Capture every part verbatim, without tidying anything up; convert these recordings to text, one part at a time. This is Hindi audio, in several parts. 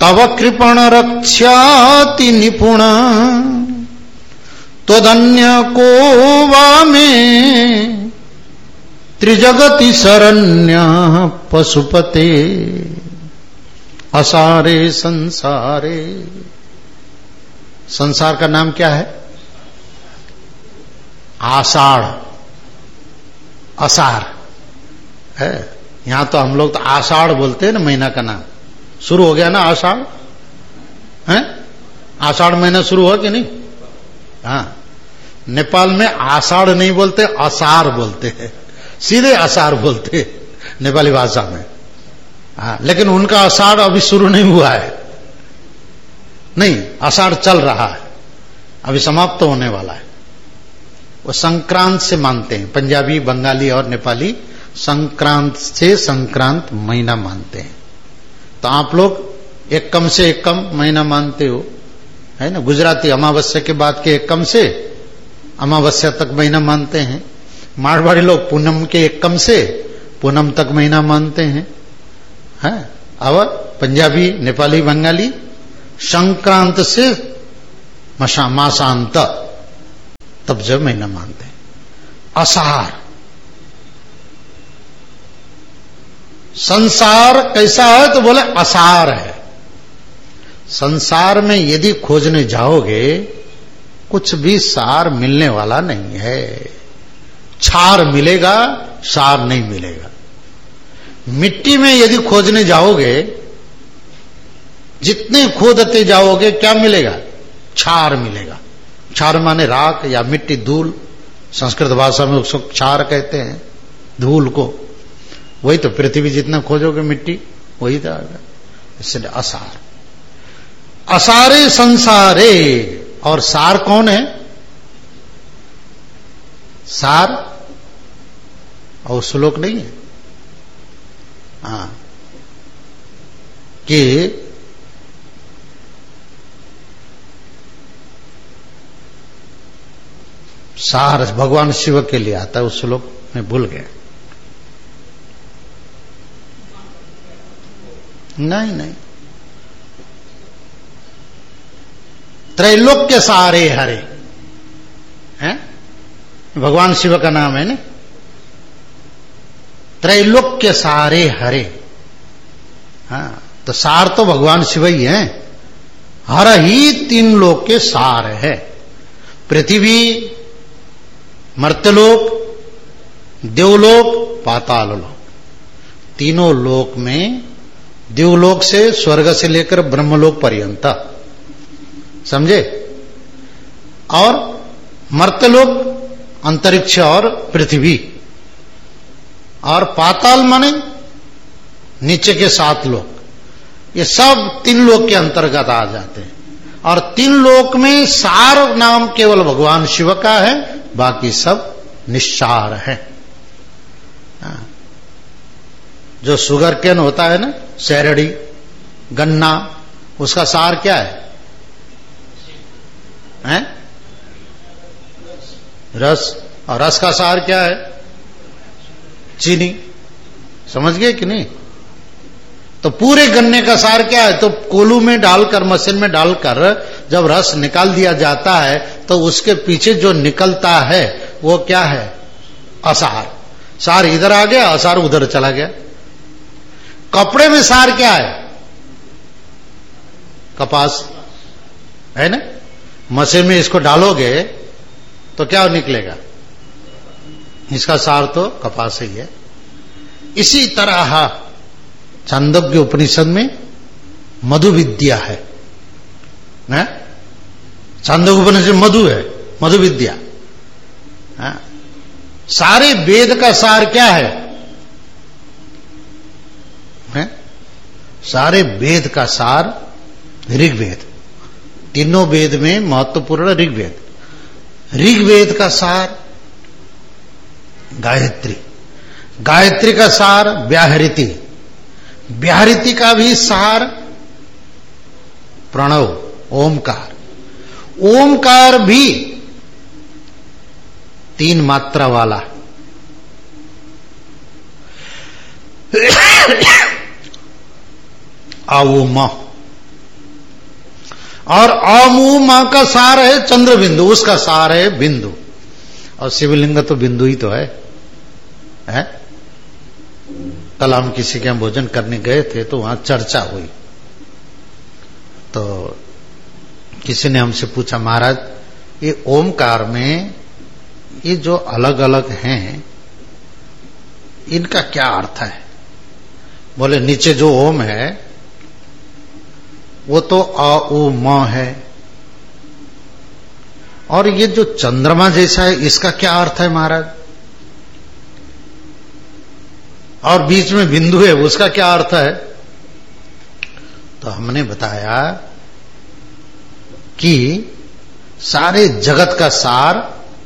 तव कृपण रक्षाति निपुण त्वदन्य को वामे त्रिजगति शरण्य पशुपते असारे संसारे। संसार का नाम क्या है? आषाढ़, असार है। यहां तो हम लोग तो आषाढ़ बोलते हैं ना, महीना का नाम शुरू हो गया ना आषाढ़ है। आषाढ़ महीना शुरू हुआ कि नहीं? हाँ, नेपाल में आषाढ़ नहीं बोलते, असार बोलते हैं, सीधे असार बोलते हैं नेपाली भाषा में। हाँ, लेकिन उनका आषाढ़ अभी शुरू नहीं हुआ है, नहीं, आषाढ़ चल रहा है, अभी समाप्त तो होने वाला है। वो संक्रांत से मानते हैं, पंजाबी, बंगाली और नेपाली संक्रांत से संक्रांत महीना मानते हैं। तो आप लोग एकम से एकम महीना मानते हो, है ना। गुजराती अमावस्या के बाद के एकम से अमावस्या तक महीना मानते हैं। मारवाड़ी लोग पूनम के एकम से पूनम तक महीना मानते हैं, है। और पंजाबी, नेपाली, बंगाली संक्रांत से मशा मासांत तब जब महीना मानते हैं। असार, संसार कैसा है तो बोले असार है। संसार में यदि खोजने जाओगे कुछ भी सार मिलने वाला नहीं है। छार मिलेगा, सार नहीं मिलेगा। मिट्टी में यदि खोजने जाओगे, जितने खोदते जाओगे क्या मिलेगा? छार मिलेगा। छार माने राख या मिट्टी, धूल, संस्कृत भाषा में उसको छार कहते हैं, धूल को। वही तो पृथ्वी जितना खोजोगे मिट्टी वही तो आएगा, इसलिए असार। असारे संसारे। और सार कौन है? सार और श्लोक नहीं है, हाँ, कि सार भगवान शिव के लिए आता है, उस श्लोक में भूल गए। नहीं नहीं, त्रैलोक्य सारे हरे हैं, भगवान शिव का नाम है ना। त्रैलोक्य सारे हरे, हाँ, तो सार तो भगवान शिव ही है। हर ही तीन लोक के सार है। पृथ्वी, मर्त्यलोक, देवलोक, पाताल लोक। तीनों लोक में, देवलोक से, स्वर्ग से लेकर ब्रह्मलोक पर्यंत, समझे। और मर्त्यलोक, अंतरिक्ष और पृथ्वी, और पाताल माने नीचे के सात लोक, ये सब तीन लोक के अंतर्गत आ जाते हैं। और तीन लोक में सार नाम केवल भगवान शिव का है, बाकी सब निस्सार है। जो शुगर केन होता है ना, शहरड़ी, गन्ना, उसका सार क्या है? हैं? रस। और रस का सार क्या है? चीनी। समझ गए कि नहीं? तो पूरे गन्ने का सार क्या है? तो कोलू में डालकर, मशीन में डालकर जब रस निकाल दिया जाता है तो उसके पीछे जो निकलता है वो क्या है? असार। सार इधर आ गया, असार उधर चला गया। कपड़े में सार क्या है? कपास, है ना। मशीन में इसको डालोगे तो क्या निकलेगा? इसका सार तो कपास ही है। इसी तरह छांदोग्य उपनिषद में मधु विद्या है, ना? छांदोग्य उपनिषद मधु है, मधु विद्या। हा? सारे वेद का सार क्या है? है? सारे वेद का सार ऋग्वेद। तीनों वेद में महत्वपूर्ण ऋग्वेद। ऋग्वेद का सार गायत्री, गायत्री का सार व्याहृति, व्याहृति का भी सार प्रणव, ओमकार। ओमकार भी तीन मात्रा वाला। आओ म, और अमू मां का सार है चंद्र बिंदु, उसका सार है बिंदु। और शिवलिंग तो बिंदु ही तो है, है? कल हम किसी के यहाँ भोजन करने गए थे तो वहां चर्चा हुई, तो किसी ने हमसे पूछा, महाराज ये ओमकार में ये जो अलग अलग हैं इनका क्या अर्थ है? बोले नीचे जो ओम है वो तो अ उ म है, और ये जो चंद्रमा जैसा है इसका क्या अर्थ है महाराज? और बीच में बिंदु है उसका क्या अर्थ है? तो हमने बताया कि सारे जगत का सार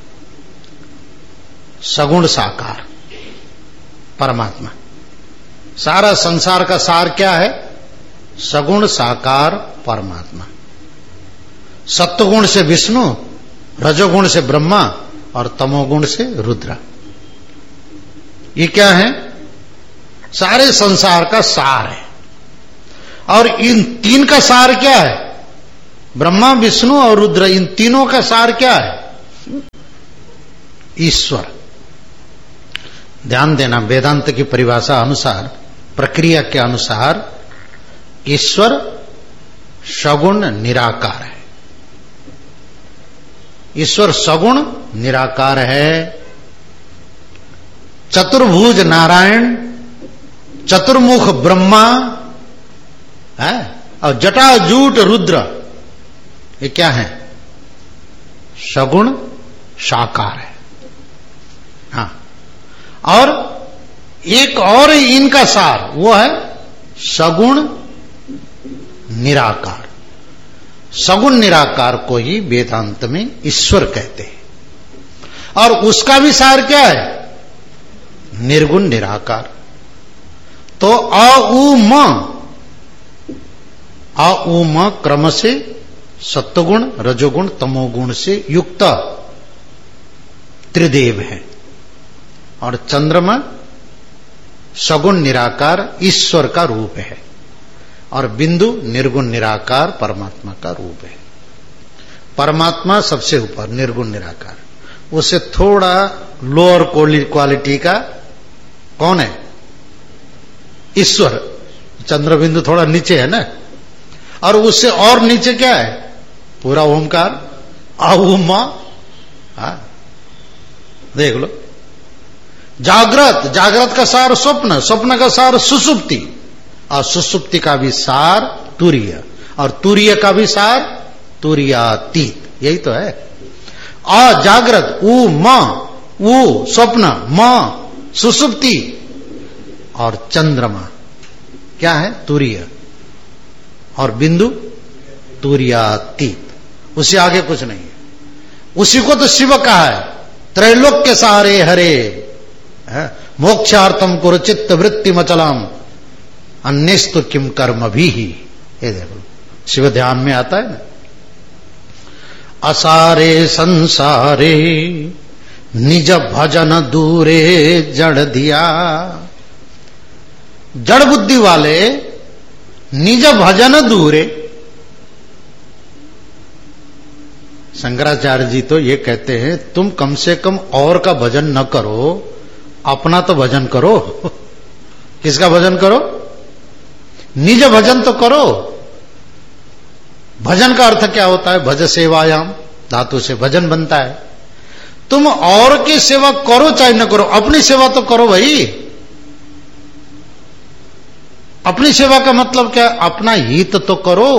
सगुण साकार परमात्मा, सारा संसार का सार क्या है? सगुण साकार परमात्मा। सत्वगुण से विष्णु, रजोगुण से ब्रह्मा और तमोगुण से रुद्र, ये क्या है? सारे संसार का सार है। और इन तीन का सार क्या है? ब्रह्मा, विष्णु और रुद्र, इन तीनों का सार क्या है? ईश्वर। ध्यान देना, वेदांत की परिभाषा अनुसार, प्रक्रिया के अनुसार ईश्वर सगुण निराकार है। ईश्वर सगुण निराकार है। चतुर्भुज नारायण, चतुर्मुख ब्रह्मा है, और जटाजूट रुद्र, ये क्या है? सगुण साकार है। हाँ, और एक और इनका सार वो है सगुण निराकार। सगुण निराकार को ही वेदांत में ईश्वर कहते हैं। और उसका भी सार क्या है? निर्गुण निराकार। तो अ उ म, अ उ म क्रम से सत्वगुण, रजोगुण, तमोगुण से युक्त त्रिदेव है। और चंद्रमा सगुण निराकार ईश्वर का रूप है, और बिंदु निर्गुण निराकार परमात्मा का रूप है। परमात्मा सबसे ऊपर निर्गुण निराकार, उससे थोड़ा लोअर क्वालिटी का कौन है? ईश्वर। चंद्र बिंदु थोड़ा नीचे है ना, और उससे और नीचे क्या है? पूरा ओमकार अहुमा। देख लो, जागृत, जागृत का सार स्वप्न, स्वप्न का सार सुसुप्ति, और सुसुप्ति का भी सार तुरीय, और तुरीय का भी सार तुरीयातीत। यही तो है। अ जागृत, उ म, उ स्वप्न, म सुसुप्ति, और चंद्रमा क्या है? तुरीय, और बिंदु तुरीयातीत। उससे आगे कुछ नहीं है। उसी को तो शिव कहा है, त्रैलोक्य सारे हरे मोक्षार्थम कुरु चित्त वृत्ति मचलम अन्यस्तु किम कर्म भी ही। ये देखो, शिव ध्यान में आता है ना। असारे संसारे निज भजन दूरे जड़ दिया। जड़ बुद्धि वाले निज भजन दूरे। शंकराचार्य जी तो ये कहते हैं, तुम कम से कम और का भजन न करो, अपना तो भजन करो। किसका भजन करो? निज भजन तो करो। भजन का अर्थ क्या होता है? भज सेवायाम धातु से भजन बनता है। तुम और की सेवा करो चाहे न करो, अपनी सेवा तो करो भाई। अपनी सेवा का मतलब क्या? अपना हित तो करो।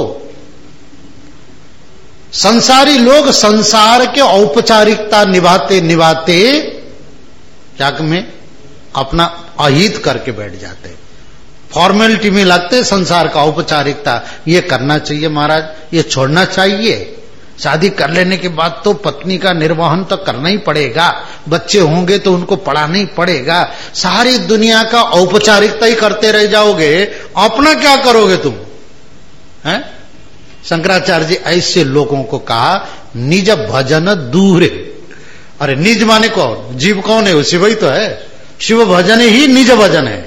संसारी लोग संसार के औपचारिकता निभाते निभाते क्या में अपना अहित करके बैठ जाते, फॉर्मेलिटी में लगते संसार का औपचारिकता। ये करना चाहिए महाराज, ये छोड़ना चाहिए। शादी कर लेने के बाद तो पत्नी का निर्वहन तो करना ही पड़ेगा, बच्चे होंगे तो उनको पढ़ाना ही पड़ेगा। सारी दुनिया का औपचारिकता ही करते रह जाओगे, अपना क्या करोगे तुम? हैं? शंकराचार्य जी ऐसे लोगों को कहा निज भजन दूर। अरे निज माने कौन? जीव कौन है? वो शिव ही तो है। शिव भजन ही निज भजन है।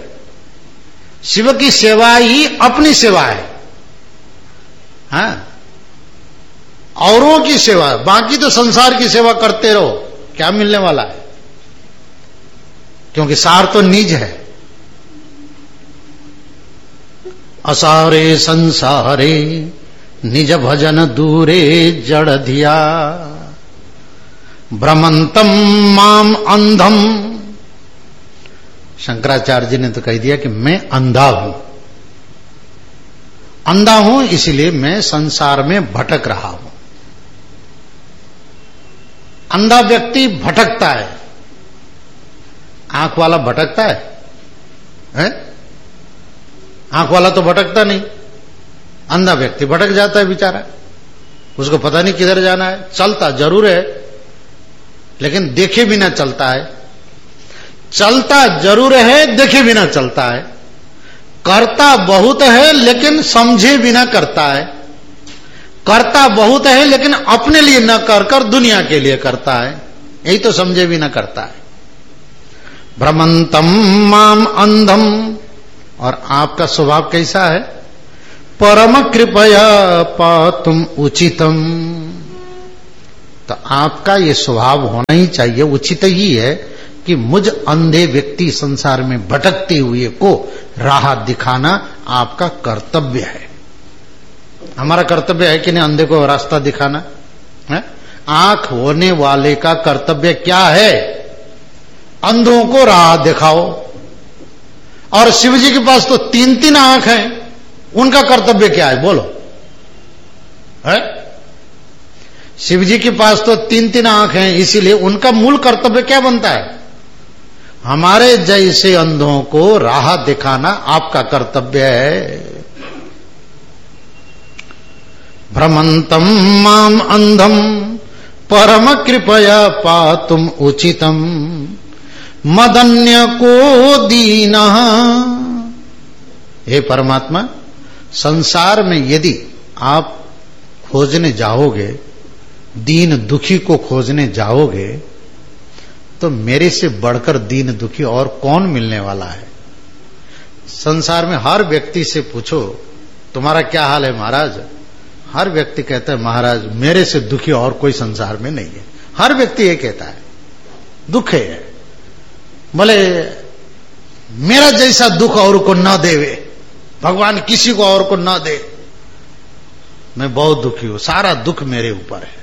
शिव की सेवा ही अपनी सेवा है। हाँ, औरों की सेवा, बाकी तो संसार की सेवा करते रहो, क्या मिलने वाला है? क्योंकि सार तो निज है। असारे संसारे निज भजन दूरे जड़ धिया, भ्रमंतम माम अंधम। शंकराचार्य जी ने तो कह दिया कि मैं अंधा हूं, अंधा हूं इसलिए मैं संसार में भटक रहा हूं। अंधा व्यक्ति भटकता है, आंख वाला भटकता है, है? आंख वाला तो भटकता नहीं, अंधा व्यक्ति भटक जाता है बेचारा, उसको पता नहीं किधर जाना है। चलता जरूर है लेकिन देखे बिना चलता है, चलता जरूर है देखे बिना चलता है, करता बहुत है लेकिन समझे बिना करता है, करता बहुत है लेकिन अपने लिए न कर कर दुनिया के लिए करता है, यही तो समझे बिना करता है। भ्रमंतम माम अंधम। और आपका स्वभाव कैसा है? परम कृपया पातुम उचितम। तो आपका ये स्वभाव होना ही चाहिए, उचित ही है कि मुझ अंधे व्यक्ति संसार में भटकते हुए को राह दिखाना आपका कर्तव्य है। हमारा कर्तव्य है कि नहीं अंधे को रास्ता दिखाना है? आंख होने वाले का कर्तव्य क्या है? अंधों को राह दिखाओ। और शिव जी के पास तो तीन तीन आंख हैं, उनका कर्तव्य क्या है बोलो? है? शिव जी के पास तो तीन तीन आंख हैं, इसीलिए उनका मूल कर्तव्य क्या बनता है? हमारे जैसे अंधों को राह दिखाना आपका कर्तव्य है। भ्रमंतम माम अंधम परम कृपया पातुम उचितम, मदन्य को दीना। हे परमात्मा, संसार में यदि आप खोजने जाओगे, दीन दुखी को खोजने जाओगे, तो मेरे से बढ़कर दीन दुखी और कौन मिलने वाला है? संसार में हर व्यक्ति से पूछो तुम्हारा क्या हाल है महाराज, हर व्यक्ति कहता है महाराज मेरे से दुखी और कोई संसार में नहीं है। हर व्यक्ति ये कहता है दुख है, बोले मेरा जैसा दुख और को न देवे, भगवान किसी को और को न दे, मैं बहुत दुखी हूं, सारा दुख मेरे ऊपर है।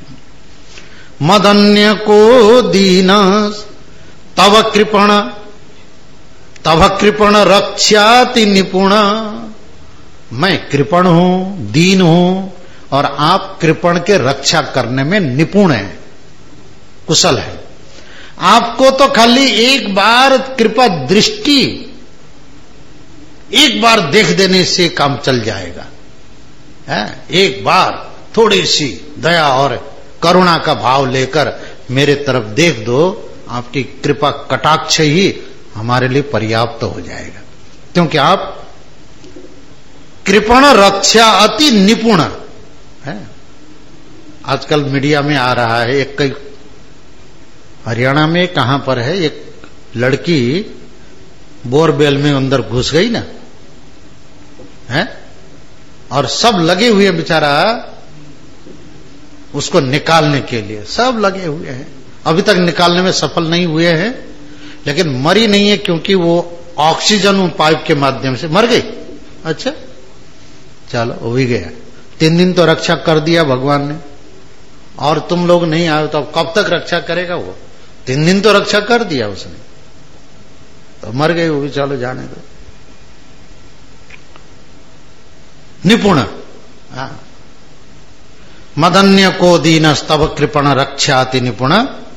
मदन्य को दीन तव कृपण, तव कृपण रक्षाति निपुण। मैं कृपण हूं, दीन हूं, और आप कृपण के रक्षा करने में निपुण हैं, कुशल है। आपको तो खाली एक बार कृपा दृष्टि, एक बार देख देने से काम चल जाएगा है? एक बार थोड़ी सी दया और करुणा का भाव लेकर मेरे तरफ देख दो, आपकी कृपा कटाक्ष ही हमारे लिए पर्याप्त हो जाएगा। क्योंकि आप कृपण रक्षा अति निपुण है। आजकल मीडिया में आ रहा है, एक कई हरियाणा में कहां पर है, एक लड़की बोरवेल में अंदर घुस गई ना है, और सब लगे हुए बेचारा उसको निकालने के लिए, सब लगे हुए हैं, अभी तक निकालने में सफल नहीं हुए हैं, लेकिन मरी नहीं है क्योंकि वो ऑक्सीजन पाइप के माध्यम से मर गई। अच्छा चलो वो भी गया, तीन दिन तो रक्षा कर दिया भगवान ने, और तुम लोग नहीं आए तो कब तक रक्षा करेगा वो? तीन दिन तो रक्षा कर दिया उसने, तो मर गए वो भी, चलो जाने दो। निपुण मदन्य को दीन स्तव कृपण रक्षाति निपुण,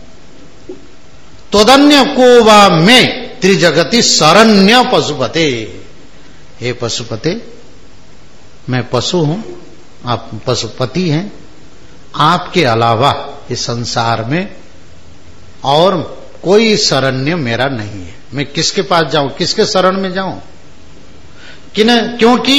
तोदन्य को वा में त्रिजगति शरण्य पशुपते। हे पशुपते, मैं पशु हूं, आप पशुपति हैं, आपके अलावा इस संसार में और कोई शरण्य मेरा नहीं है। मैं किसके पास जाऊं, किसके शरण में जाऊं? कि न, क्योंकि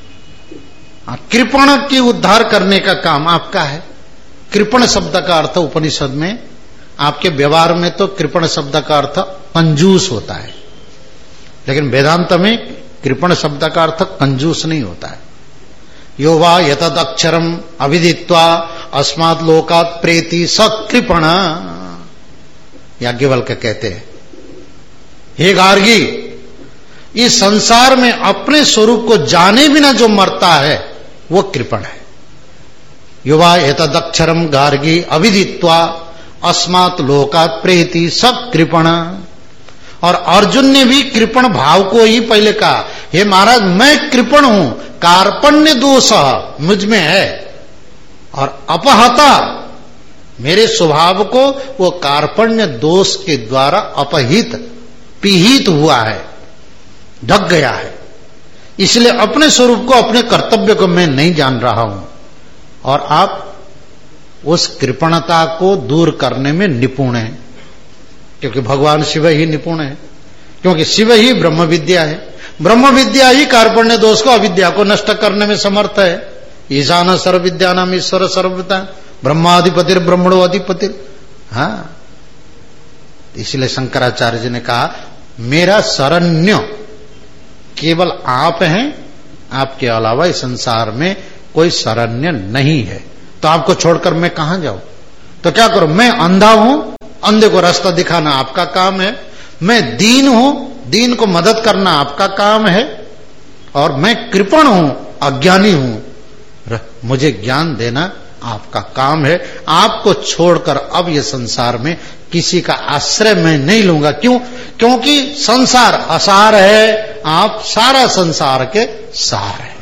कृपण की उद्धार करने का काम आपका है। कृपण शब्द का अर्थ उपनिषद में, आपके व्यवहार में तो कृपण शब्द का अर्थ कंजूस होता है, लेकिन वेदांत में कृपण शब्द का अर्थ कंजूस नहीं होता है। यो वा यतद अक्षरम अविदित्वा अस्मात् लोकात् प्रेति सकृपण। याज्ञवल्क्य कहते हैं, हे गार्गी, इस संसार में अपने स्वरूप को जाने बिना जो मरता है वो कृपण है। युवा एतदक्षरम गार्गी अविदित्वा अस्मात् लोकात् प्रेति सकृपण। और अर्जुन ने भी कृपण भाव को ही पहले कहा, हे महाराज मैं कृपण हूं, कार्पण्य दोष मुझ में है, और अपहता, मेरे स्वभाव को वो कार्पण्य दोष के द्वारा अपहित, पीहित हुआ है, ढक गया है। इसलिए अपने स्वरूप को, अपने कर्तव्य को मैं नहीं जान रहा हूं। और आप उस कृपणता को दूर करने में निपुण हैं, क्योंकि भगवान शिव ही निपुण है, क्योंकि शिव ही ब्रह्म विद्या है। ब्रह्म विद्या ही कार्पण्य दोष को, अविद्या को नष्ट करने में समर्थ है। ईशान सर्व विद्या नाम ईश्वर सर्वविद्या, ब्रह्माधिपतिर ब्रह्मणो अधिपतिर। हाँ, इसलिए शंकराचार्य जी ने कहा, मेरा शरण्य केवल आप हैं, आपके अलावा इस संसार में कोई शरण्य नहीं है। तो आपको छोड़कर मैं कहां जाऊं? तो क्या करूं? मैं अंधा हूं, अंधे को रास्ता दिखाना आपका काम है। मैं दीन हूं, दीन को मदद करना आपका काम है। और मैं कृपण हूं, अज्ञानी हूं, मुझे ज्ञान देना आपका काम है। आपको छोड़कर अब ये संसार में किसी का आश्रय मैं नहीं लूंगा। क्यों? क्योंकि संसार असार है, आप सारा संसार के सार है।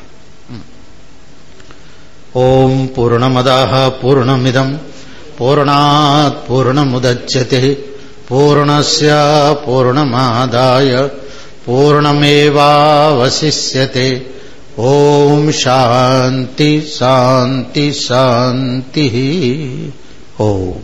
ओम पूर्णमदः पूर्णमिदं पूर्णात् पूर्णमुदच्यते पूर्णस्य पूर्णमादाय पूर्णमेवावशिष्यते। ओम शांति शांति शांति। ओम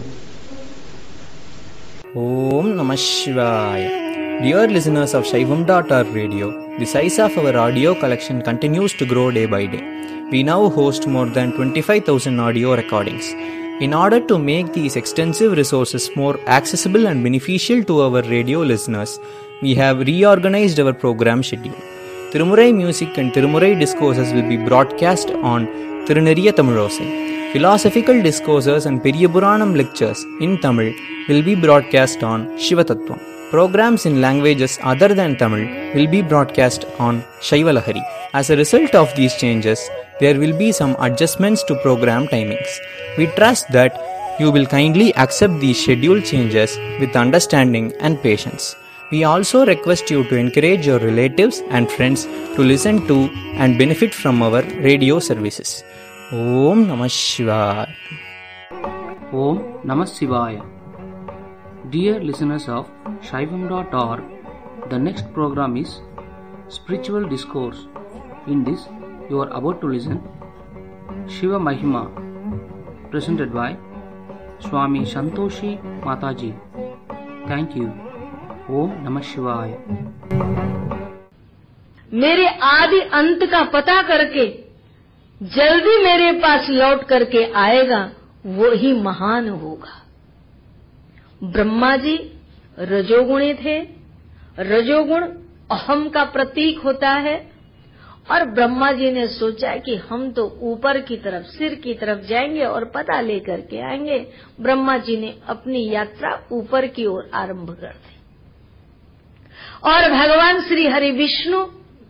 Om Namah Shivaya. Dear listeners of Shaivam dot org radio, the size of our audio collection continues to grow day by day. We now host more than twenty-five thousand audio recordings. In order to make these extensive resources more accessible and beneficial to our radio listeners, we have reorganized our program schedule. Tirumurai music and Tirumurai discourses will be broadcast on Tiruneriya Tamilosai. Philosophical discourses and Periyapuranam lectures in Tamil will be broadcast on Shivatattvam. Programs in languages other than Tamil will be broadcast on Shaivalahari. As a result of these changes, there will be some adjustments to program timings. We trust that you will kindly accept these schedule changes with understanding and patience. We also request you to encourage your relatives and friends to listen to and benefit from our radio services. Om Namah Shivaya. Om Namah Shivaya. Dear listeners of Shaivam dot org, the next program is Spiritual Discourse. In this, you are about to listen Shiva Mahima, presented by Swami Santoshi Mataji. Thank you. Om Namah Shivaya. मेरे आदि अंत का पता करके जल्दी मेरे पास लौट करके आएगा, वो ही महान होगा। ब्रह्मा जी रजोगुणी थे। रजोगुण अहम का प्रतीक होता है। और ब्रह्मा जी ने सोचा कि हम तो ऊपर की तरफ, सिर की तरफ जाएंगे और पता लेकर के आएंगे। ब्रह्मा जी ने अपनी यात्रा ऊपर की ओर आरंभ कर दी। और भगवान श्री हरि विष्णु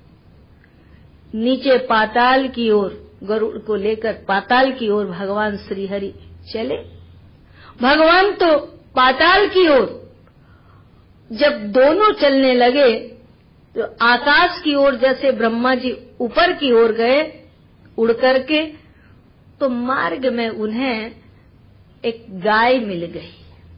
नीचे पाताल की ओर गरुड़ को लेकर पाताल की ओर भगवान श्री हरि चले। भगवान तो पाताल की ओर जब दोनों चलने लगे तो आकाश की ओर जैसे ब्रह्मा जी ऊपर की ओर गए उड़ करके, तो मार्ग में उन्हें एक गाय मिल गई।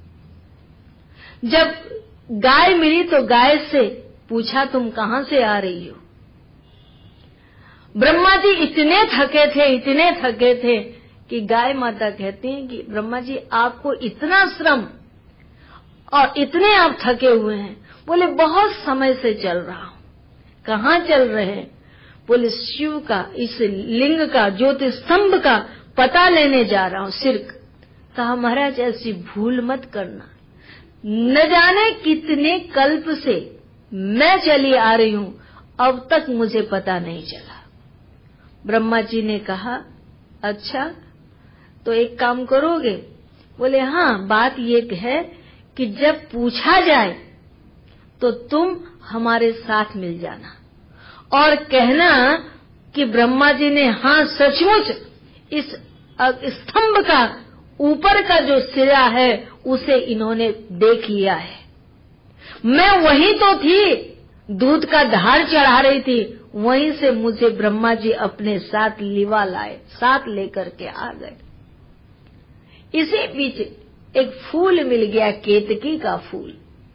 जब गाय मिली तो गाय से पूछा, तुम कहां से आ रही हो? ब्रह्मा जी इतने थके थे, इतने थके थे कि गाय माता कहती हैं कि ब्रह्मा जी आपको इतना श्रम और इतने आप थके हुए हैं। बोले बहुत समय से चल रहा हूं। कहां चल रहे हैं? बोले शिव का, इस लिंग का, ज्योतिष स्तंभ का पता लेने जा रहा हूं। सिर कहा, महाराज ऐसी भूल मत करना, न जाने कितने कल्प से मैं चली आ रही हूं, अब तक मुझे पता नहीं चला। ब्रह्मा जी ने कहा, अच्छा तो एक काम करोगे? बोले हाँ, बात ये है कि जब पूछा जाए तो तुम हमारे साथ मिल जाना और कहना कि ब्रह्मा जी ने हाँ सचमुच इस स्तंभ का ऊपर का जो सिरा है उसे इन्होंने देख लिया है। मैं वही तो थी, दूध का धार चढ़ा रही थी, वहीं से मुझे ब्रह्मा जी अपने साथ लिवा लाए, साथ लेकर के आ गए। इसी बीच एक फूल मिल गया, केतकी का फूल।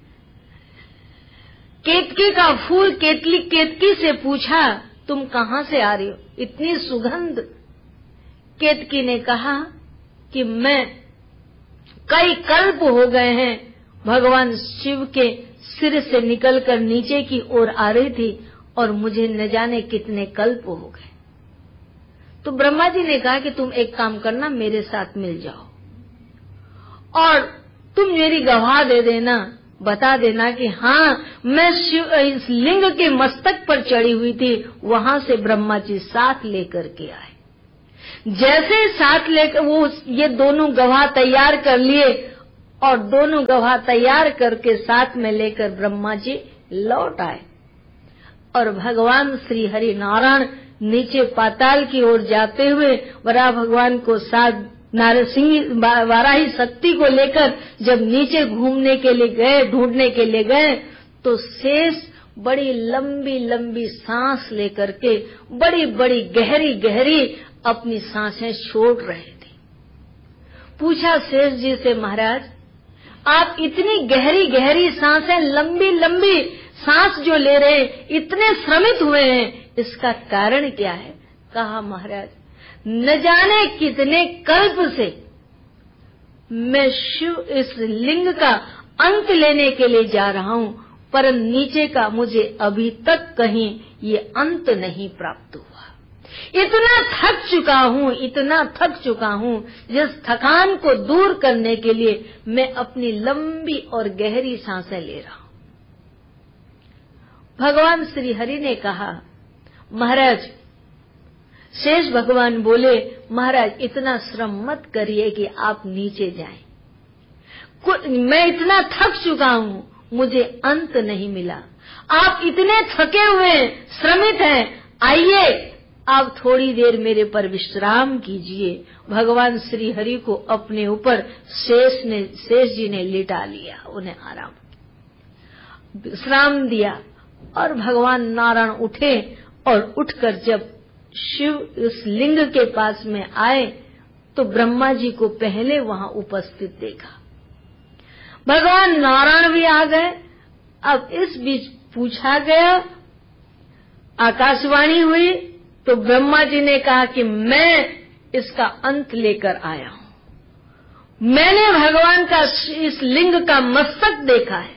केतकी का फूल केतली केतकी से पूछा, तुम कहाँ से आ रही हो, इतनी सुगंध? केतकी ने कहा कि मैं कई कल्प हो गए हैं भगवान शिव के सिर से निकलकर नीचे की ओर आ रही थी और मुझे न जाने कितने कल्प हो गए। तो ब्रह्मा जी ने कहा कि तुम एक काम करना, मेरे साथ मिल जाओ और तुम मेरी गवाह दे देना, बता देना कि हाँ मैं शिव इस लिंग के मस्तक पर चढ़ी हुई थी, वहां से ब्रह्मा जी साथ लेकर के आए। जैसे साथ लेकर वो ये दोनों गवाह तैयार कर लिए और दोनों गवाह तैयार करके साथ में लेकर ब्रह्मा जी लौट आए और भगवान श्री हरि नारायण नीचे पाताल की ओर जाते हुए वराह भगवान को साथ नारसिंह वाराही शक्ति को लेकर जब नीचे घूमने के लिए गए, ढूंढने के लिए गए, तो शेष बड़ी लंबी लंबी सांस लेकर के बड़ी बड़ी गहरी गहरी अपनी सांसें छोड़ रहे थे। पूछा शेष जी से, महाराज आप इतनी गहरी गहरी सांसें, लंबी लंबी सांस जो ले रहे हैं, इतने श्रमित हुए हैं, इसका कारण क्या है? कहा महाराज न जाने कितने कल्प से मैं शिव इस लिंग का अंत लेने के लिए जा रहा हूँ, पर नीचे का मुझे अभी तक कहीं ये अंत नहीं प्राप्त हुआ। इतना थक चुका हूँ, इतना थक चुका हूँ, जिस थकान को दूर करने के लिए मैं अपनी लंबी और गहरी सांसें ले रहा हूँ। भगवान श्री हरि ने कहा, महाराज, शेष भगवान बोले, महाराज इतना श्रम मत करिए कि आप नीचे जाएं। मैं इतना थक चुका हूँ, मुझे अंत नहीं मिला। आप इतने थके हुए हैं, श्रमित हैं, आइए आप थोड़ी देर मेरे पर विश्राम कीजिए। भगवान श्री हरि को अपने ऊपर शेष ने शेष जी ने लिटा लिया, उन्हें आराम विश्राम दिया और भगवान नारायण उठे और उठकर जब शिव उस लिंग के पास में आए तो ब्रह्मा जी को पहले वहां उपस्थित देखा। भगवान नारायण भी आ गए। अब इस बीच पूछा गया, आकाशवाणी हुई तो ब्रह्मा जी ने कहा कि मैं इसका अंत लेकर आया हूं। मैंने भगवान का इस लिंग का मस्तक देखा है।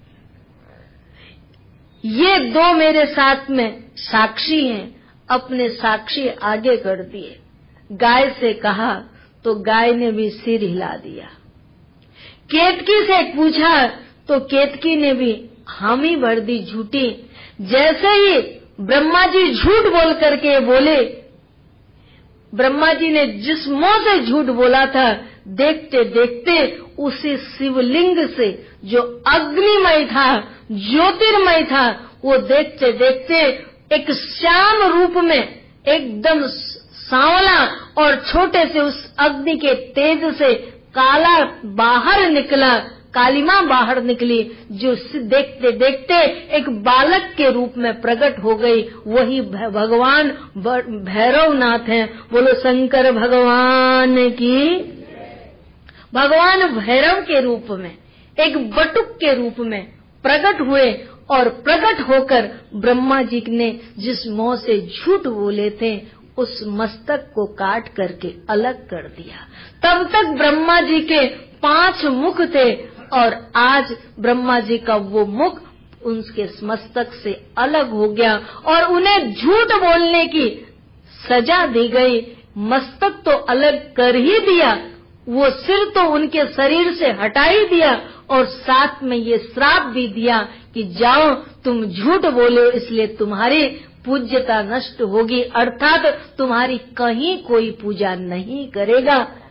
ये दो मेरे साथ में साक्षी हैं, अपने साक्षी आगे कर दिए। गाय से कहा तो गाय ने भी सिर हिला दिया। केतकी से पूछा तो केतकी ने भी हामी भर दी झूठी। जैसे ही ब्रह्मा जी झूठ बोल करके बोले, ब्रह्मा जी ने जिस मुंह से झूठ बोला था, देखते देखते उसी शिवलिंग से जो अग्निमय था, ज्योतिर्मय था, वो देखते देखते एक श्याम रूप में एकदम सांवला और छोटे से उस अग्नि के तेज से काला बाहर निकला, कालिमा बाहर निकली, जो देखते देखते एक बालक के रूप में प्रकट हो गई। वही भगवान भैरवनाथ हैं। बोलो शंकर भगवान की। भगवान भैरव के रूप में, एक बटुक के रूप में प्रकट हुए और प्रकट होकर ब्रह्मा जी ने जिस मुंह से झूठ बोले थे उस मस्तक को काट करके अलग कर दिया। तब तक ब्रह्मा जी के पांच मुख थे और आज ब्रह्मा जी का वो मुख उनके मस्तक से अलग हो गया और उन्हें झूठ बोलने की सजा दी गई। मस्तक तो अलग कर ही दिया, वो सिर तो उनके शरीर से हटा ही दिया और साथ में ये श्राप भी दिया कि जाओ तुम झूठ बोले इसलिए तुम्हारी पूज्यता नष्ट होगी, अर्थात तुम्हारी कहीं कोई पूजा नहीं करेगा।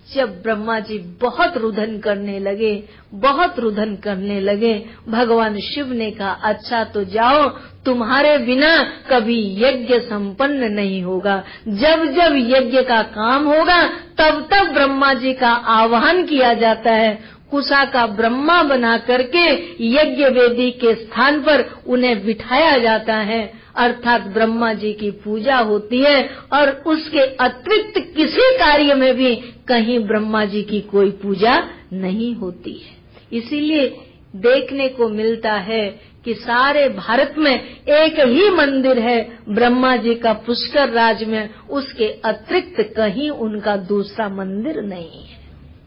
जब ब्रह्मा जी बहुत रुदन करने लगे, बहुत रुदन करने लगे, भगवान शिव ने कहा, अच्छा तो जाओ, तुम्हारे बिना कभी यज्ञ संपन्न नहीं होगा। जब जब यज्ञ का काम होगा तब तब ब्रह्मा जी का आवाहन किया जाता है। कुशा का ब्रह्मा बना करके यज्ञ वेदी के स्थान पर उन्हें बिठाया जाता है, अर्थात ब्रह्मा जी की पूजा होती है और उसके अतिरिक्त किसी कार्य में भी कहीं ब्रह्मा जी की कोई पूजा नहीं होती है। इसीलिए देखने को मिलता है कि सारे भारत में एक ही मंदिर है ब्रह्मा जी का पुष्कर राज में, उसके अतिरिक्त कहीं उनका दूसरा मंदिर नहीं है।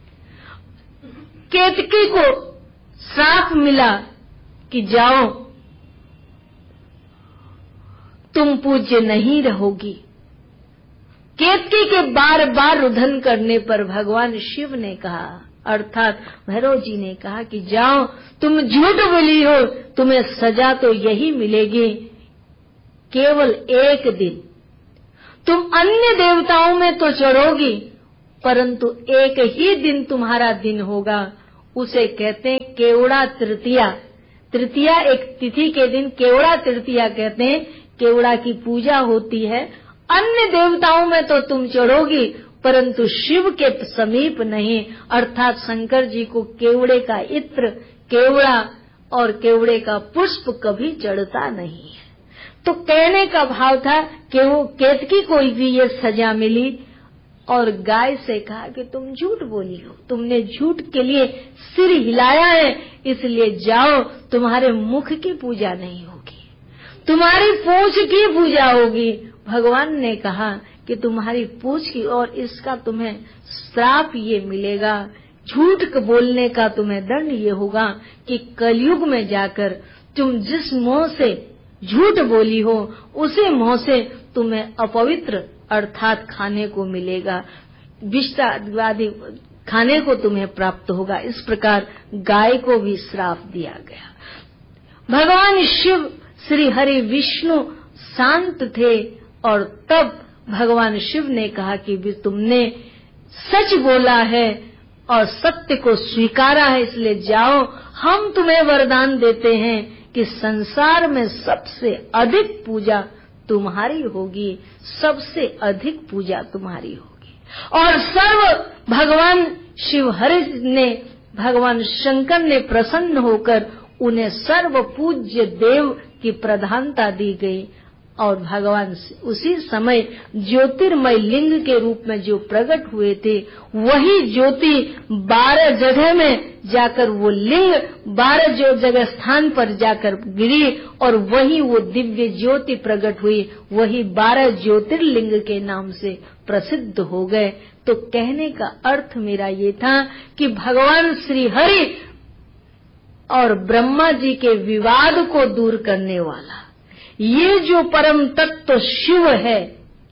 केतकी को श्राप मिला कि जाओ, तुम पूज्य नहीं रहोगी। केतकी के बार बार रुदन करने पर भगवान शिव ने कहा, अर्थात भैरव जी ने कहा कि जाओ, तुम झूठ बोली हो, तुम्हें सजा तो यही मिलेगी, केवल एक दिन। तुम अन्य देवताओं में तो चढ़ोगी, परंतु एक ही दिन तुम्हारा दिन होगा, उसे कहते हैं केवड़ा तृतीया। तृतीया एक तिथि के दिन केवड़ा तृतीया कहते हैं, केवड़ा की पूजा होती है। अन्य देवताओं में तो तुम चढ़ोगी, परंतु शिव के समीप नहीं, अर्थात शंकर जी को केवड़े का इत्र, केवड़ा और केवड़े का पुष्प कभी चढ़ता नहीं है। तो कहने का भाव था कि वो केतकी को भी ये सजा मिली और गाय से कहा कि तुम झूठ बोली हो, तुमने झूठ के लिए सिर हिलाया है, इसलिए जाओ, तुम्हारे मुख की पूजा नहीं होगी, तुम्हारी पूंछ की पूजा होगी। भगवान ने कहा कि तुम्हारी पूंछ की, और इसका तुम्हें श्राप ये मिलेगा, झूठ बोलने का तुम्हें दंड ये होगा कि कलयुग में जाकर तुम जिस मुंह से झूठ बोली हो उसी मुंह से तुम्हें अपवित्र अर्थात खाने को मिलेगा, विष्टादि खाने को तुम्हें प्राप्त होगा। इस प्रकार गाय को भी श्राप दिया गया। भगवान शिव श्री हरि विष्णु शांत थे और तब भगवान शिव ने कहा कि भी तुमने सच बोला है और सत्य को स्वीकारा है, इसलिए जाओ, हम तुम्हें वरदान देते हैं कि संसार में सबसे अधिक पूजा तुम्हारी होगी, सबसे अधिक पूजा तुम्हारी होगी। और सर्व भगवान शिव हरि ने, भगवान शंकर ने प्रसन्न होकर उन्हें सर्व पूज्य देव की प्रधानता दी गई और भगवान उसी समय ज्योतिर्मय लिंग के रूप में जो प्रकट हुए थे, वही ज्योति बारह जगह में जाकर वो लिंग बारह जो जगह स्थान पर जाकर गिरी और वही वो दिव्य ज्योति प्रकट हुई, वही बारह ज्योतिर्लिंग के नाम से प्रसिद्ध हो गए। तो कहने का अर्थ मेरा ये था कि भगवान श्री हरि और ब्रह्मा जी के विवाद को दूर करने वाला ये जो परम तत्व शिव है,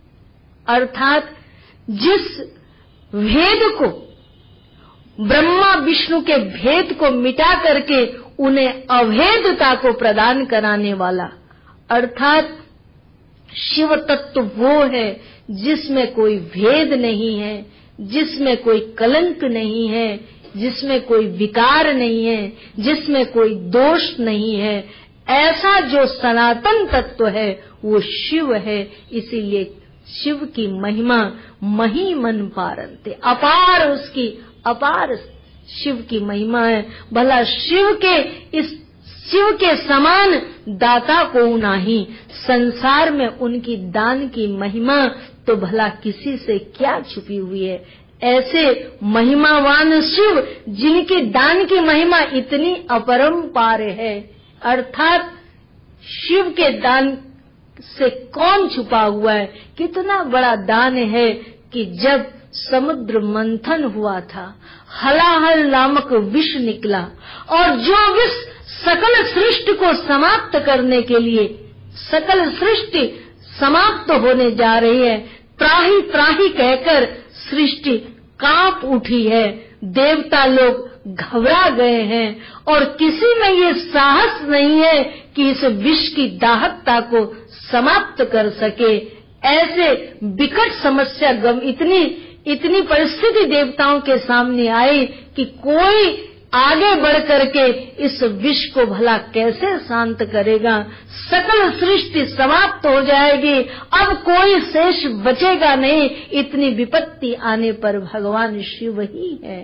अर्थात जिस भेद को ब्रह्मा विष्णु के भेद को मिटा करके उन्हें अभेदता को प्रदान कराने वाला, अर्थात शिव तत्व वो है जिसमें कोई भेद नहीं है, जिसमें कोई कलंक नहीं है, जिसमें कोई विकार नहीं है, जिसमें कोई दोष नहीं है। ऐसा जो सनातन तत्व है वो शिव है। इसीलिए शिव की महिमा महिमन पारंते, अपार उसकी अपार शिव की महिमा है। भला शिव के इस शिव के समान दाता को नहीं, संसार में उनकी दान की महिमा तो भला किसी से क्या छुपी हुई है। ऐसे महिमावान शिव जिनके दान की महिमा इतनी अपरंपार है, अर्थात शिव के दान से कौन छुपा हुआ है। कितना बड़ा दान है कि जब समुद्र मंथन हुआ था, हलाहल नामक विष निकला और जो विष सकल सृष्टि को समाप्त करने के लिए, सकल सृष्टि समाप्त होने जा रही है, त्राही त्राही कहकर सृष्टि कांप उठी है, देवता लोग घबरा गए हैं और किसी में ये साहस नहीं है कि इस विष की दाहकता को समाप्त कर सके। ऐसे विकट समस्या गम इतनी इतनी परिस्थिति देवताओं के सामने आई कि कोई आगे बढ़ करके इस विष को भला कैसे शांत करेगा। सकल सृष्टि समाप्त हो जाएगी, अब कोई शेष बचेगा नहीं। इतनी विपत्ति आने पर भगवान शिव ही है।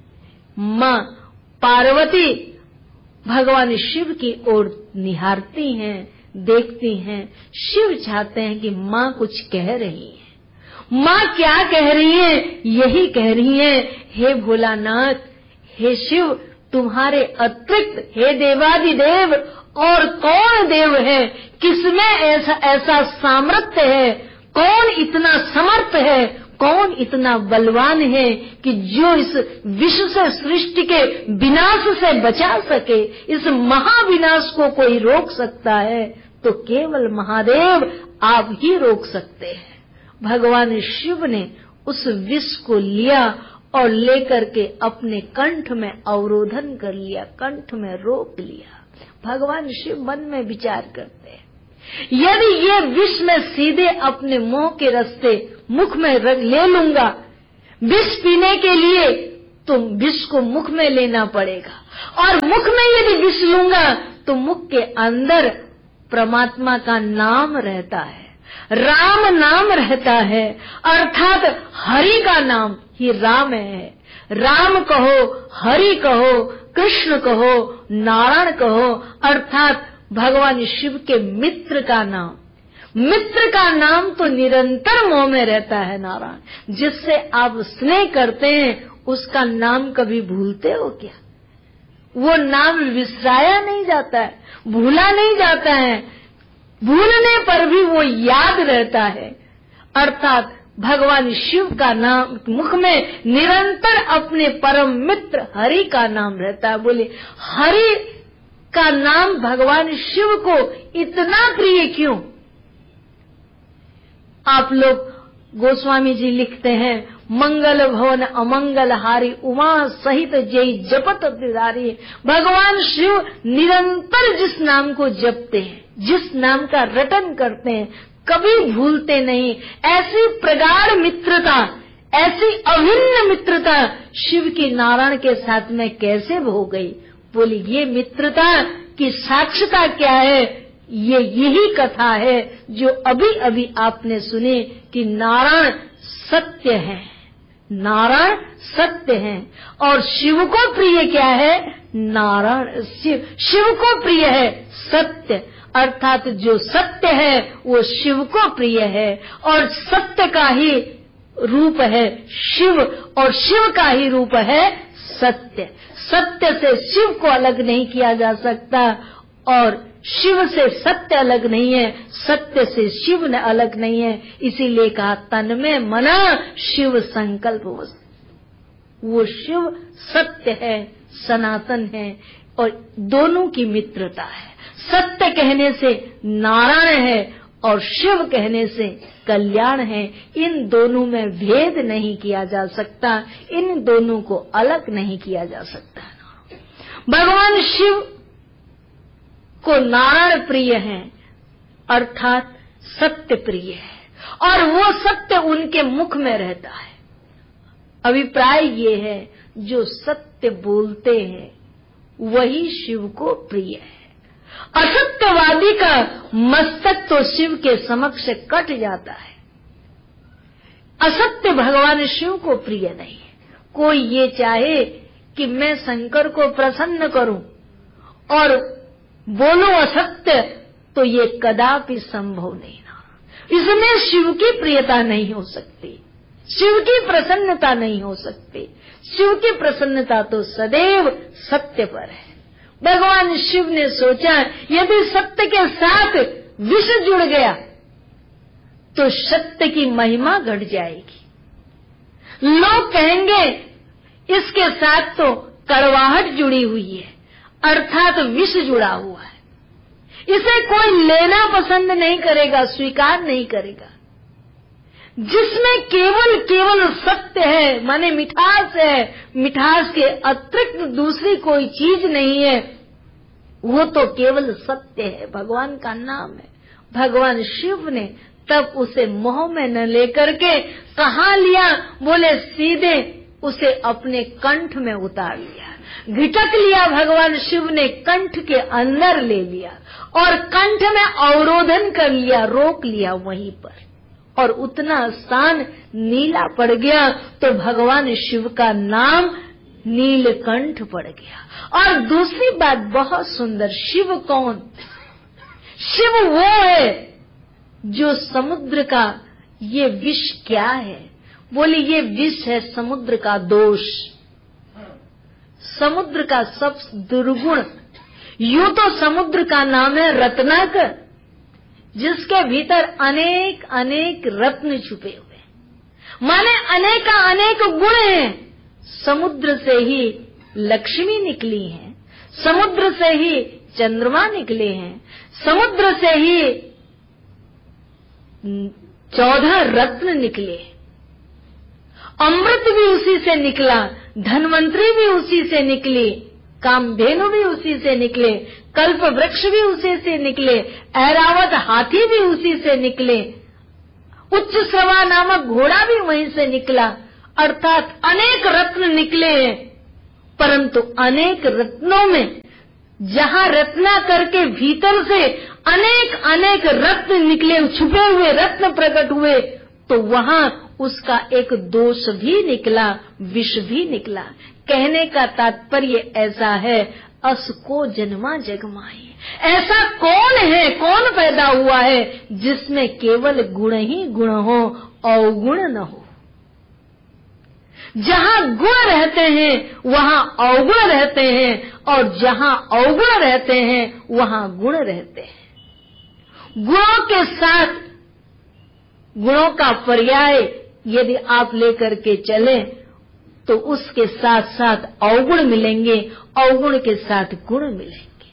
माँ पार्वती भगवान शिव की ओर निहारती हैं, देखती हैं। शिव चाहते हैं कि माँ कुछ कह रही है। माँ क्या कह रही है? यही कह रही है, हे भोलानाथ, हे शिव, तुम्हारे अतिरिक्त हे देवादिदेव और कौन देव है? किसमें ऐसा ऐसा सामर्थ्य है? कौन इतना समर्थ है? कौन इतना बलवान है कि जो इस विश्व से सृष्टि के विनाश से बचा सके? इस महाविनाश को कोई रोक सकता है तो केवल महादेव आप ही रोक सकते हैं। भगवान शिव ने उस विष को लिया और लेकर के अपने कंठ में अवरोधन कर लिया, कंठ में रोक लिया। भगवान शिव मन में विचार करते हैं, यदि ये विष में सीधे अपने मुंह के रास्ते मुख में ले लूंगा, विष पीने के लिए तो विष को मुख में लेना पड़ेगा, और मुख में यदि विष लूंगा तो मुख के अंदर परमात्मा का नाम रहता है, राम नाम रहता है, अर्थात हरि का नाम ही राम है। राम कहो, हरि कहो, कृष्ण कहो, नारायण कहो, अर्थात भगवान शिव के मित्र का नाम। मित्र का नाम तो निरंतर मुंह में रहता है नारायण। जिससे आप स्नेह करते हैं उसका नाम कभी भूलते हो क्या? वो नाम विसराया नहीं जाता है, भूला नहीं जाता है, भूलने पर भी वो याद रहता है। अर्थात भगवान शिव का नाम मुख में निरंतर अपने परम मित्र हरि का नाम रहता है। बोले हरि का नाम भगवान शिव को इतना प्रिय क्यों? आप लोग गोस्वामी जी लिखते हैं, मंगल भवन अमंगल हारी उमा सहित जय जपत त्रिधारी। भगवान शिव निरंतर जिस नाम को जपते हैं, जिस नाम का रटन करते हैं, कभी भूलते नहीं। ऐसी प्रगाढ़ मित्रता, ऐसी अभिन्न मित्रता शिव की नारायण के साथ में कैसे हो गई? बोली ये मित्रता की साक्षता क्या है? ये यही कथा है जो अभी अभी आपने सुनी कि नारायण सत्य है, नारायण सत्य है। और शिव को प्रिय क्या है? नारायण शिव शिव को प्रिय है सत्य, अर्थात जो सत्य है वो शिव को प्रिय है, और सत्य का ही रूप है शिव, और शिव का ही रूप है सत्य। सत्य से शिव को अलग नहीं किया जा सकता, और शिव से सत्य अलग नहीं है, सत्य से शिव ने अलग नहीं है। इसीलिए कहा तन में मना शिव संकल्प वस्तु। वो शिव सत्य है, सनातन है, और दोनों की मित्रता है। सत्य कहने से नारायण है और शिव कहने से कल्याण है। इन दोनों में भेद नहीं किया जा सकता, इन दोनों को अलग नहीं किया जा सकता। भगवान शिव को नारायण प्रिय है, अर्थात सत्य प्रिय है, और वो सत्य उनके मुख में रहता है। अभिप्राय ये है, जो सत्य बोलते हैं वही शिव को प्रिय है। असत्यवादी का मस्तक तो शिव के समक्ष कट जाता है। असत्य भगवान शिव को प्रिय नहीं है। कोई ये चाहे कि मैं शंकर को प्रसन्न करूं और बोलो असत्य, तो ये कदापि संभव नहीं ना। इसमें शिव की प्रियता नहीं हो सकती, शिव की प्रसन्नता नहीं हो सकती। शिव की प्रसन्नता तो सदैव सत्य पर है। भगवान शिव ने सोचा यदि सत्य के साथ विष जुड़ गया तो सत्य की महिमा घट जाएगी। लोग कहेंगे इसके साथ तो कड़वाहट जुड़ी हुई है, अर्थात विष जुड़ा हुआ है, इसे कोई लेना पसंद नहीं करेगा, स्वीकार नहीं करेगा। जिसमें केवल केवल सत्य है, माने मिठास है, मिठास के अतिरिक्त दूसरी कोई चीज नहीं है, वो तो केवल सत्य है, भगवान का नाम है। भगवान शिव ने तब उसे मोह में न लेकर के कहाँ लिया? बोले सीधे उसे अपने कंठ में उतार लिया, घिटक लिया। भगवान शिव ने कंठ के अंदर ले लिया और कंठ में अवरोधन कर लिया, रोक लिया वहीं पर, और उतना स्थान नीला पड़ गया। तो भगवान शिव का नाम नीलकंठ पड़ गया। और दूसरी बात बहुत सुंदर, शिव कौन? शिव वो है जो समुद्र का, ये विष क्या है? बोले ये विष है समुद्र का दोष, समुद्र का सब दुर्गुण। यूं तो समुद्र का नाम है रत्नाकर, जिसके भीतर अनेक अनेक रत्न छुपे हुए, माने अनेक अनेक गुण हैं। समुद्र से ही लक्ष्मी निकली है, समुद्र से ही चंद्रमा निकले हैं, समुद्र से ही चौदह रत्न निकले, अमृत भी उसी से निकला, धनवंतरी भी उसी से निकली, कामधेनु भी उसी से निकले, कल्प वृक्ष भी उसी से निकले, ऐरावत हाथी भी उसी से निकले, उच्च श्रवा नामक घोड़ा भी वहीं से निकला। अर्थात अनेक रत्न निकले हैं, परंतु अनेक रत्नों में जहां रत्ना करके भीतर से अनेक अनेक रत्न निकले, छुपे हुए रत्न प्रकट हुए, तो वहां उसका एक दोष भी निकला, विष भी निकला। कहने का तात्पर्य ऐसा है, अस को जन्मा जगमाई, ऐसा कौन है, कौन पैदा हुआ है जिसमें केवल गुण ही गुण हो, अवगुण न हो। जहां गुण रहते हैं वहां अवगुण रहते हैं, और जहां अवगुण रहते हैं वहां गुण रहते हैं। गुणों के साथ गुणों का पर्याय यदि आप लेकर के चलें तो उसके साथ साथ अवगुण मिलेंगे, अवगुण के साथ गुण मिलेंगे।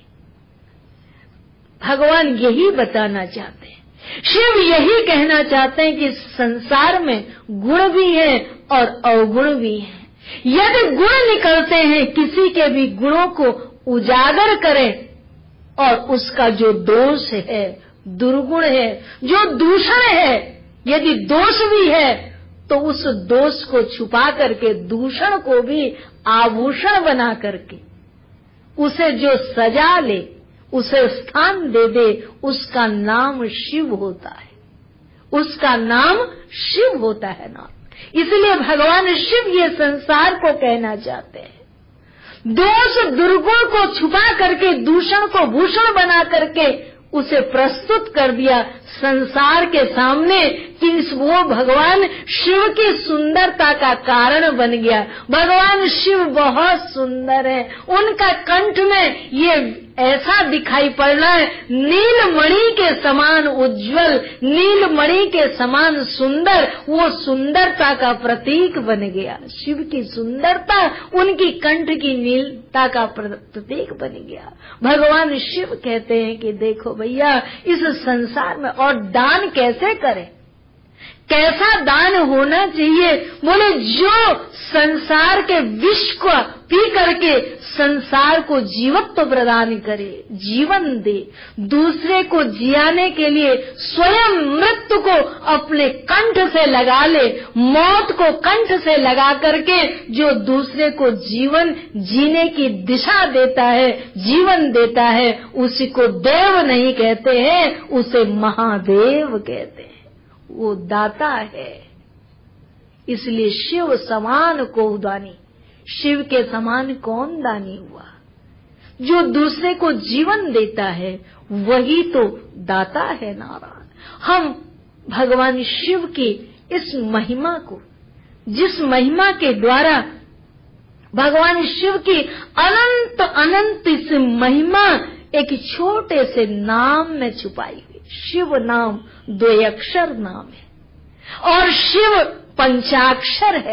भगवान यही बताना चाहते हैं, शिव यही कहना चाहते हैं कि संसार में गुण भी है और अवगुण भी है। यदि गुण निकलते हैं, किसी के भी गुणों को उजागर करें और उसका जो दोष है, दुर्गुण है, जो दूषण है, यदि दोष भी है तो उस दोष को छुपा करके, दूषण को भी आभूषण बना करके उसे जो सजा ले, उसे स्थान दे दे, उसका नाम शिव होता है, उसका नाम शिव होता है ना। इसलिए भगवान शिव ये संसार को कहना चाहते हैं, दोष दुर्गुण को छुपा करके, दूषण को भूषण बना करके उसे प्रस्तुत कर दिया संसार के सामने कि वो भगवान शिव की सुंदरता का कारण बन गया। भगवान शिव बहुत सुंदर है, उनका कंठ में ये ऐसा दिखाई पड़ रहा है, नीलमणि के समान उज्जवल, नीलमणि के समान सुंदर, वो सुंदरता का प्रतीक बन गया। शिव की सुंदरता उनकी कंठ की नीलता का प्रतीक बन गया। भगवान शिव कहते हैं कि देखो भैया, इस संसार में, और दान कैसे करें, कैसा दान होना चाहिए? बोले जो संसार के विष को पी करके संसार को जीवत्व प्रदान करे, जीवन दे, दूसरे को जियाने के लिए स्वयं मृत्यु को अपने कंठ से लगा ले, मौत को कंठ से लगा करके जो दूसरे को जीवन जीने की दिशा देता है, जीवन देता है, उसी को देव नहीं कहते हैं, उसे महादेव कहते हैं। वो दाता है। इसलिए शिव समान को दानी, शिव के समान कौन दानी हुआ? जो दूसरे को जीवन देता है वही तो दाता है नारायण। हम भगवान शिव की इस महिमा को, जिस महिमा के द्वारा भगवान शिव की अनंत अनंत इस महिमा एक छोटे से नाम में छुपाई हुई। शिव नाम दो अक्षर नाम है और शिव पंचाक्षर है।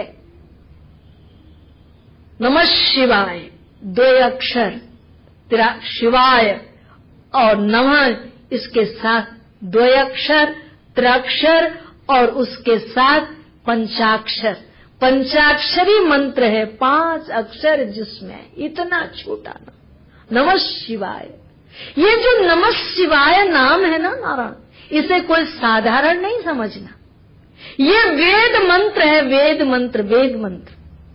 नमः शिवाय दो अक्षर, तेरा शिवाय और नमः इसके साथ दो अक्षर, त्रिअक्षर और उसके साथ पंचाक्षर। पंचाक्षरी मंत्र है, पांच अक्षर जिसमें, इतना छोटा नाम नमः शिवाय। ये जो नमः शिवाय नाम है ना नारायण, इसे कोई साधारण नहीं समझना। ये वेद मंत्र है, वेद मंत्र, वेद मंत्र।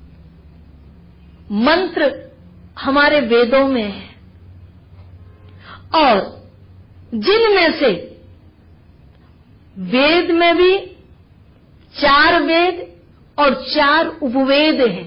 मंत्र हमारे वेदों में है और जिनमें से वेद में भी चार वेद और चार उपवेद हैं।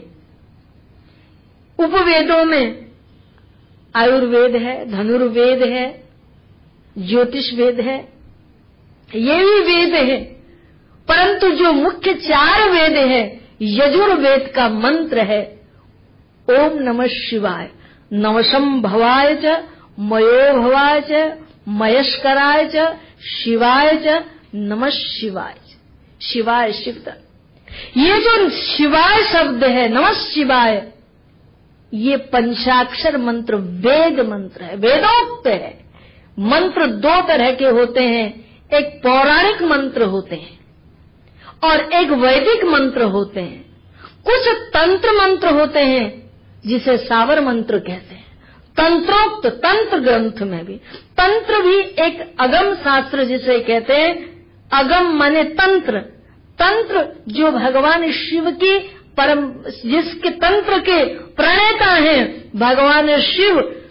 उपवेदों में आयुर्वेद है, धनुर्वेद है, ज्योतिष वेद है, ये भी वेद है। परंतु जो मुख्य चार वेद है, यजुर्वेद का मंत्र है ओम नमः शिवाय, नवशं भवाय च, मयो भवाय च, मयस्कराय च, शिवाय च, नमः शिवाय। शिवाय शिव। ये जो शिवाय शब्द है, नमः शिवाय, ये पंचाक्षर मंत्र वेद मंत्र है, वेदोक्त है। मंत्र दो तरह के होते हैं, एक पौराणिक मंत्र होते हैं और एक वैदिक मंत्र होते हैं। कुछ तंत्र मंत्र होते हैं जिसे सावर मंत्र कहते हैं। तंत्रोक्त, तंत्र ग्रंथ में भी, तंत्र भी एक अगम शास्त्र जिसे कहते हैं। अगम माने तंत्र, तंत्र जो भगवान शिव की परम, जिसके तंत्र के प्रणेता हैं भगवान शिव,